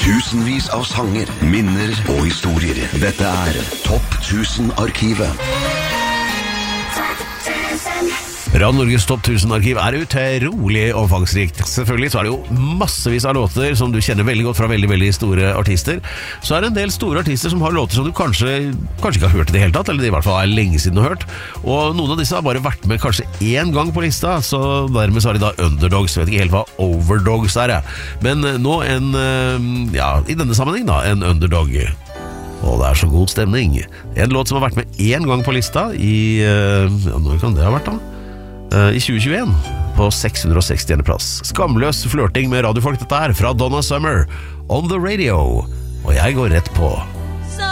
Tusenvis av sanger, minner og historier. Dette Topp 1000-arkivet. Radio Norges Topp 1000-arkiv utrolig omfangsrikt. Selvfølgelig så det jo massevis av låter som du kjenner veldig godt fra veldig, veldig store artister. Så det en del store artister som har låter som du kanskje ikke har hørt i det hele tatt, eller det i hvert fall lenge siden du har hørt. Og noen av disse har bare vært med kanskje én gang på lista, så dermed så har de da underdogs. Jeg vet ikke helt hva overdogs Men nå i denne sammenheng da, en underdog. Og det så god stemning. En låt som har vært med én gang på lista i, når kan det ha vært da? I 2021 på 660. plass. Skamløs flørting med radiofolk dette fra Donna Summer On The Radio. Og jeg går rett på